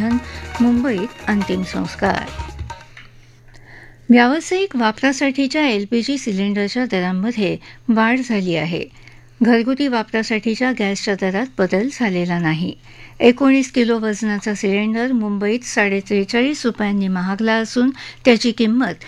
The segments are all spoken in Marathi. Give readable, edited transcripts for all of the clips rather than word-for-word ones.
निधन, मुंबईत अंतिम संस्कार. व्यावसायिक वापरासाठीच्या एलपीजी सिलेंडरच्या दरांमध्ये वाढ झाली आहे. घरगुती वापरासाठीच्या गॅसच्या दरात बदल झालेला नाही. 19 किलो वजनाचा सिलेंडर मुंबईत ₹43.5 महागला असून त्याची किंमत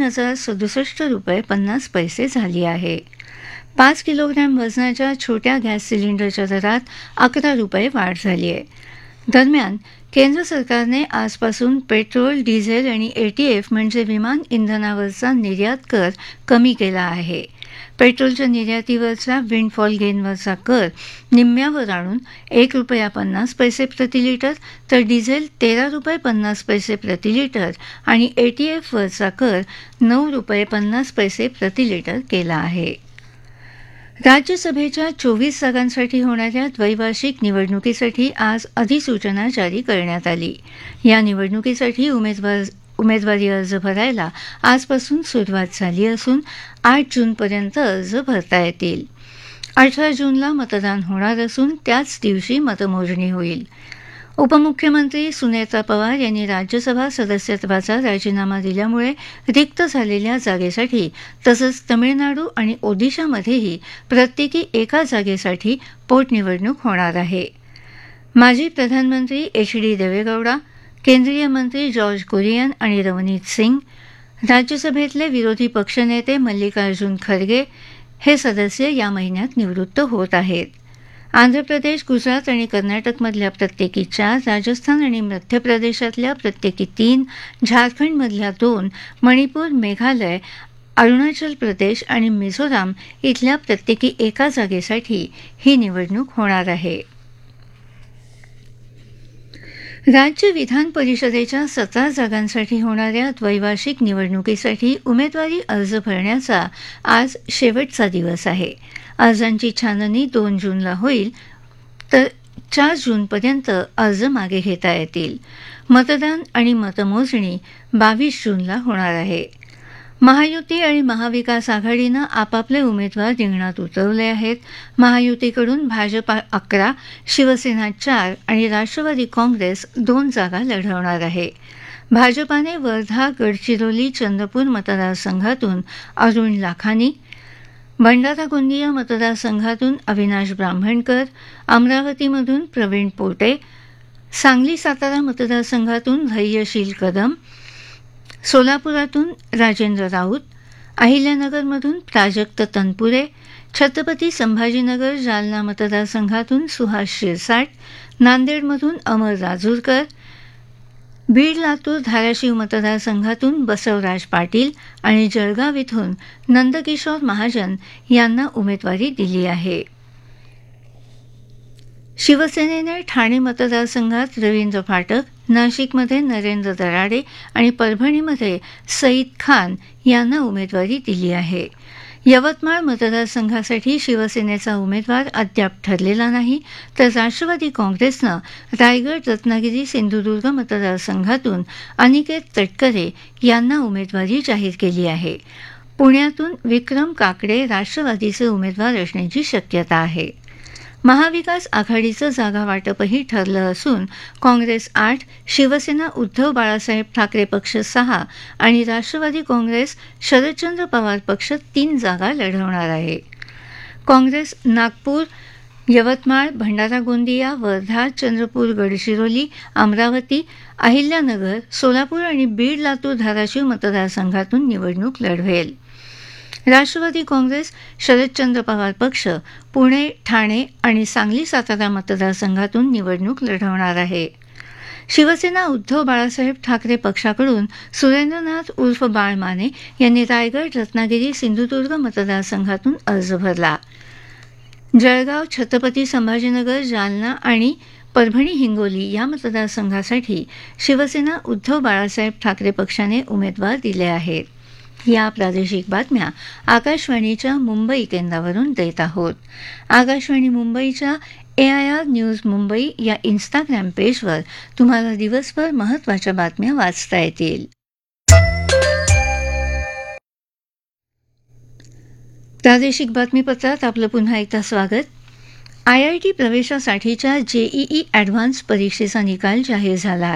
₹3,067.50 झाली आहे. 5 किलोग्रॅम वजनाच्या छोट्या गॅस सिलेंडरच्या दरात ₹11 वाढ झाली आहे. दरम्यान केंद्र सरकारने आजपासून पेट्रोल, डिझेल आणि एटीएफ म्हणजे विमान इंधनावरचा निर्यात कर कमी केला आहे. पेट्रोलच्या निर्यातीवरचा विंडफॉल गेनवरचा कर निम्म्यावर आणून ₹1.50 प्रति लिटर, तर डिझेल ₹13.50 प्रति लिटर आणि एटीएफवरचा कर ₹9.50 प्रति लिटर केला आहे. राज्यसभेच्या 24 जागांसाठी होणाऱ्या द्वैवार्षिक निवडणुकीसाठी आज अधिसूचना जारी करण्यात आली. या निवडणुकीसाठी उमेदवारी अर्ज भरायला आजपासून सुरुवात झाली असून 8 जूनपर्यंत अर्ज भरता येतील. 18 जूनला मतदान होणार असून त्याच दिवशी मतमोजणी होईल. उपमुख्यमंत्री सुनेत्रा पवार यांनी राज्यसभा सदस्यत्वाचा राजीनामा दिल्यामुळे रिक्त झालेल्या जागेसाठी तसंच तमिळनाडू आणि ओदिशामध्येही प्रत्येकी एका जागेसाठी पोटनिवडणूक होणार आहे. माजी प्रधानमंत्री HD देवेगौडा, केंद्रीय मंत्री जॉर्ज कुरियन आणि रवनीत सिंग, राज्यसभेतले विरोधी पक्षनेते मल्लिकार्जुन खरगे हे सदस्य या महिन्यात निवृत्त होत आहेत. आंध्र प्रदेश, गुजरात आणि कर्नाटकमधल्या प्रत्येकी 4, राजस्थान आणि मध्य प्रदेशातल्या प्रत्येकी 3, झारखंडमधल्या 2, मणिपूर, मेघालय, अरुणाचल प्रदेश आणि मिझोराम इथल्या प्रत्येकी एका जागेसाठी ही निवडणूक होणार आहे. राज्य विधान परिषदेच्या 17 जागांसाठी होणाऱ्या द्वैवार्षिक निवडणुकीसाठी उमेदवारी अर्ज भरण्याचा आज शेवटचा दिवस आहे. अर्जांची छाननी 2 जूनला होईल, तर 4 जूनपर्यंत अर्ज मागे घेता येतील. मतदान आणि मतमोजणी 22 जूनला होणार आहे. महायुती आणि महाविकास आघाडीनं आपापले उमेदवार रिंगणात उतरवले आहेत. महायुतीकडून भाजपा 11, शिवसेना 4 आणि राष्ट्रवादी काँग्रेस 2 जागा लढवणार आहे. भाजपाने वर्धा, गडचिरोली, चंद्रपूर मतदारसंघातून अरुण लाखानी, भंडारा गोंदिया मतदारसंघातून अविनाश ब्राह्मणकर, अमरावतीमधून प्रवीण पोटे, सांगली सातारा मतदारसंघातून धैर्यशील कदम, सोलापुरातून राजेंद्र राऊत, अहिल्यानगरमधून प्राजक्त तनपुरे, छत्रपती संभाजीनगर जालना मतदारसंघातून सुहास शिरसाट, नांदेडमधून अमर राजूरकर, बीड, लातूर, धाराशिव मतदारसंघातून बसवराज पाटील आणि जळगाव इथून नंदकिशोर महाजन यांना उमेदवारी दिली आहे. शिवसेनेने ठाणे मतदारसंघात रवींद्र फाटक, नाशिकमध्ये नरेंद्र दराडे आणि परभणीमध्ये सईद खान यांना उमेदवारी दिली आहे. यवतमाळ मतदारसंघासाठी शिवसेनेचा उमेदवार अद्याप ठरलेला नाही, तर राष्ट्रवादी काँग्रेसनं रायगड, रत्नागिरी, सिंधुदुर्ग मतदारसंघातून अनिकेत तटकरे यांना उमेदवारी जाहीर केली आहे. पुण्यातून विक्रम काकडे राष्ट्रवादीचे उमेदवार असण्याची शक्यता आहे. महाविकास आघाडीचं जागा वाटपही ठरलं असून काँग्रेस 8, शिवसेना उद्धव बाळासाहेब ठाकरे पक्ष 6 आणि राष्ट्रवादी काँग्रेस शरदचंद्र पवार पक्ष 3 जागा लढवणार आहे. काँग्रेस नागपूर, यवतमाळ, भंडारा गोंदिया, वर्धा, चंद्रपूर, गडचिरोली, अमरावती, अहिल्यानगर, सोलापूर आणि बीड, लातूर, धाराशिव मतदारसंघातून निवडणूक लढवेल. राष्ट्रवादी काँग्रेस शरदचंद्र पवार पक्ष पुणे, ठाणे आणि सांगली सातारा मतदारसंघातून निवडणूक लढवणार आहे. शिवसेना उद्धव बाळासाहेब ठाकरे पक्षाकडून सुरेंद्रनाथ उर्फ बाळ माने यांनी रायगड, रत्नागिरी, सिंधुदुर्ग मतदारसंघातून अर्ज भरला. जळगाव, छत्रपती संभाजीनगर, जालना आणि परभणी, हिंगोली या मतदारसंघासाठी शिवसेना उद्धव बाळासाहेब ठाकरे पक्षाने उमेदवार दिले आहेत. या प्रादेशिक बातम्या आकाशवाणीच्या मुंबई केंद्रावरून देत आहोत. आकाशवाणी मुंबईच्या AIR न्यूज मुंबई या इंस्टाग्राम पेजवर तुम्हाला दिवसभर महत्त्वाच्या बातम्या वाचता येतील. प्रादेशिक बातमीपत्रात आपलं पुन्हा एकदा स्वागत. IIT प्रवेशासाठीच्या JEE ॲडव्हान्स परीक्षेचा निकाल जाहीर झाला आहे.